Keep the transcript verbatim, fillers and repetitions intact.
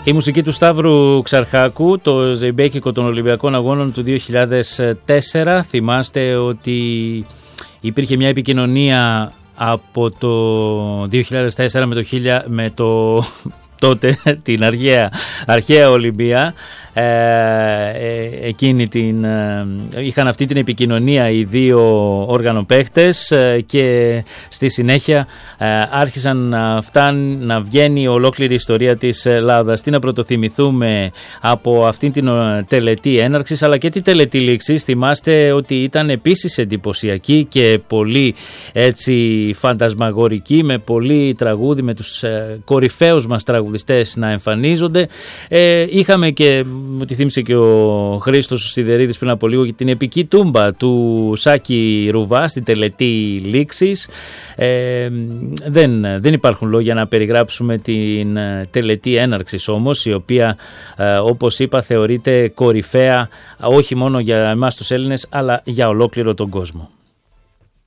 Η μουσική του Σταύρου Ξαρχάκου, το ζεϊμπέκικο των Ολυμπιακών Αγώνων του δύο χιλιάδες τέσσερα. Θυμάστε ότι υπήρχε μια επικοινωνία από το δύο χιλιάδες τέσσερα με το, με το τότε την αρχαία, αρχαία Ολυμπία. Ε, ε, εκείνη την, ε, είχαν αυτή την επικοινωνία οι δύο οργανοπαίχτες ε, και στη συνέχεια ε, άρχισαν να, φτάνει, να βγαίνει ολόκληρη η ιστορία της Ελλάδας. Τι να πρωτοθυμηθούμε από αυτήν την τελετή έναρξης αλλά και τη τελετή λήξης. Θυμάστε ότι ήταν επίσης εντυπωσιακή και πολύ έτσι φαντασμαγορική, με πολύ τραγούδι, με τους ε, κορυφαίους μας τραγουδιστές να εμφανίζονται. Ε, είχαμε και μου τη θύμισε και ο Χρήστος ο Σιδερίδης πριν από λίγο, την επική τούμπα του Σάκη Ρουβά στην τελετή λήξης. Ε, δεν, δεν υπάρχουν λόγια να περιγράψουμε την τελετή έναρξης όμως, η οποία ε, όπως είπα θεωρείται κορυφαία όχι μόνο για εμάς τους Έλληνες αλλά για ολόκληρο τον κόσμο.